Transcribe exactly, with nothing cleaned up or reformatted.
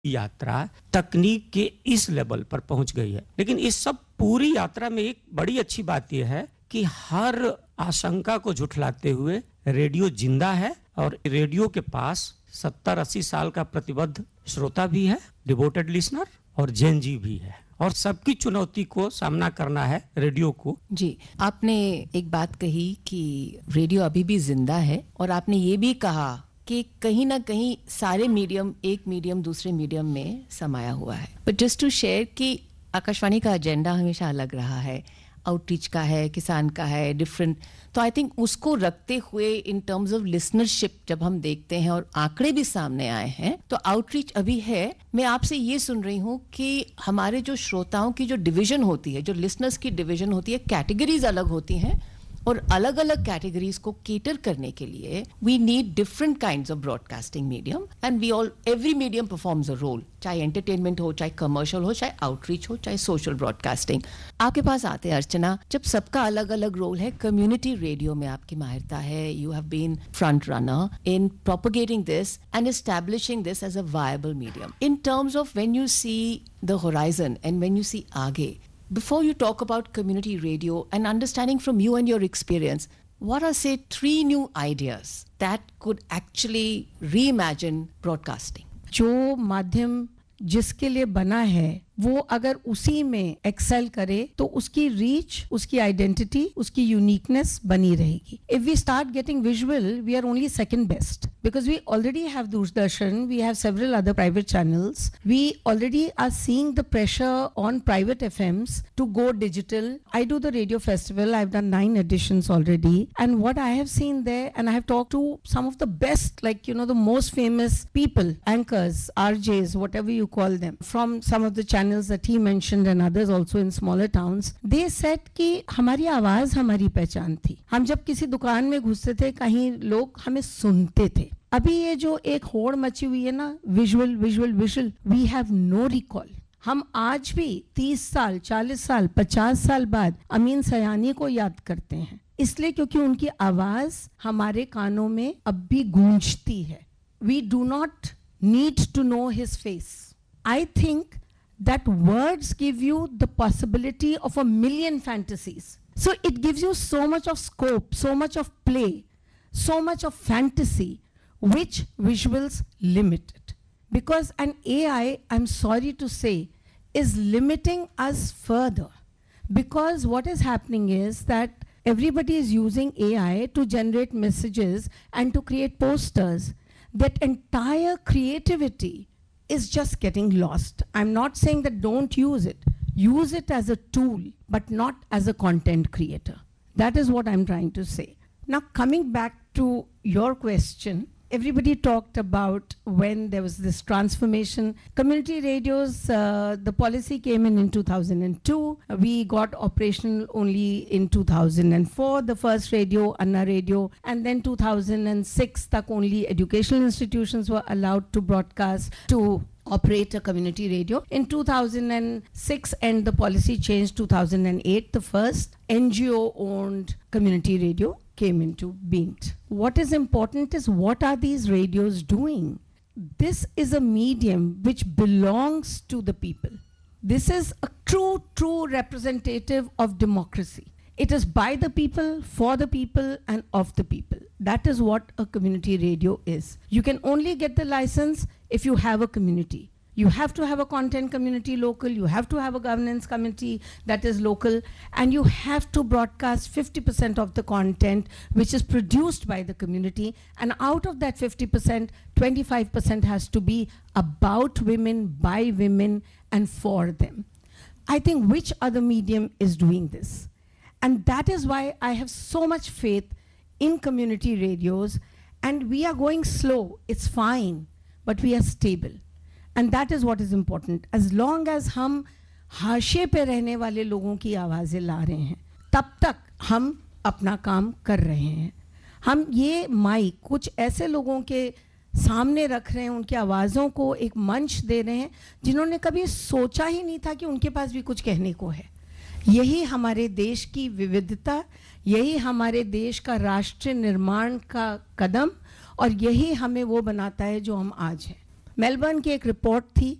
यात्रा तकनीक के इस लेवल पर पहुंच गई है। लेकिन इस सब पूरी यात्रा में एक बड़ी अच्छी बात यह है कि हर आशंका को झुठलाते हुए रेडियो जिंदा है और रेडियो के पास सत्तर अस्सी साल का प्रतिबद्ध श्रोता भी है, डिवोटेड लिसनर और जेन जी भी है, और सबकी चुनौती को सामना करना है रेडियो को। जी, आपने एक बात कही कि रेडियो अभी भी जिंदा है, और आपने ये भी कहा कि कहीं ना कहीं सारे मीडियम एक मीडियम दूसरे मीडियम में समाया हुआ है। बट जस्ट टू शेयर कि आकाशवाणी का एजेंडा हमेशा अलग रहा है, आउटरीच का है, किसान का है, डिफरेंट। तो आई थिंक उसको रखते हुए इन टर्म्स ऑफ लिसनरशिप जब हम देखते हैं और आंकड़े भी सामने आए हैं, तो आउटरीच अभी है। मैं आपसे ये सुन रही हूँ कि हमारे जो श्रोताओं की जो डिवीजन होती है, जो लिसनर्स की डिवीजन होती है, कैटेगरीज अलग होती हैं, और अलग अलग कैटेगरीज को केटर करने के लिए we need different kinds of broadcasting medium, and we all every medium performs a role, चाहे एंटरटेनमेंट हो, चाहे कमर्शियल हो, चाहे आउटरीच हो, चाहे सोशल ब्रॉडकास्टिंग। आपके पास आते हैं अर्चना, जब सबका अलग अलग रोल है, कम्युनिटी रेडियो में आपकी माहिरता है, you have been front runner in propagating this and establishing this as a viable medium. In terms of when you see the horizon and when you see आगे, before you talk about community radio and understanding from you and your experience, what are, say, three new ideas that could actually reimagine broadcasting? जो माध्यम जिसके लिए बना है वो अगर उसी में एक्सेल करे तो उसकी रीच, उसकी आइडेंटिटी, उसकी यूनिकनेस बनी रहेगी. If we start getting visual, we are only second best because we already have Doordarshan, we have several other private channels. We already are seeing the pressure on private F Ms to go digital. I do the radio festival. I've done nine editions already, and what I have seen there, and I have talked to some of the best, like, you know, the most famous people, anchors, R Js, whatever you call them, from some of the channels that he mentioned and others also in smaller towns. They said कि हमारी आवाज हमारी पहचान थी. हम जब किसी दुकान में घुसते थे, कहीं लोग हमें सुनते थे. अभी ये जो एक होड़ मची हुई है ना, visual visual visual, we have no recall. हम आज भी तीस साल, चालीस साल, पचास साल बाद अमीन सयानी को याद करते हैं, इसलिए क्योंकि उनकी आवाज हमारे कानों में अब भी गूंजती है. We do not need to know his face. I think that words give you the possibility of a million fantasies. So it gives you so much of scope, so much of play, so much of fantasy, which visuals limit it. Because an A I, I'm sorry to say, is limiting us further. Because what is happening is that everybody is using A I to generate messages and to create posters. That entire creativity is just getting lost. I'm not saying that don't use it. Use it as a tool, but not as a content creator. That is what I'm trying to say. Now, coming back to your question, everybody talked about when there was this transformation. Community radios, uh, the policy came in in two thousand two. We got operational only in two thousand four, the first radio, Anna Radio, and then two thousand six, tak only educational institutions were allowed to broadcast, to operate a community radio. In two thousand six, and the policy changed two thousand eight, the first N G O-owned community radio came into being. What is important is, what are these radios doing? This is a medium which belongs to the people. This is a true, true representative of democracy. It is by the people, for the people, and of the people. That is what a community radio is. You can only get the license if you have a community. You have to have a content community local, you have to have a governance committee that is local, and you have to broadcast fifty percent of the content which is produced by the community, and out of that fifty percent, twenty-five percent has to be about women, by women, and for them. I think which other medium is doing this? And that is why I have so much faith in community radios, and we are going slow, it's fine, but we are stable. And that is what is important. As long as हम हाशिए पे रहने वाले लोगों की आवाज़ें ला रहे हैं, तब तक हम अपना काम कर रहे हैं. हम ये माइक कुछ ऐसे लोगों के सामने रख रहे हैं, उनकी आवाज़ों को एक मंच दे रहे हैं जिन्होंने कभी सोचा ही नहीं था कि उनके पास भी कुछ कहने को है. यही हमारे देश की विविधता, यही हमारे देश का राष्ट्र निर्माण का कदम, और यही हमें वो बनाता है जो हम आज हैं. मेलबर्न की एक रिपोर्ट थी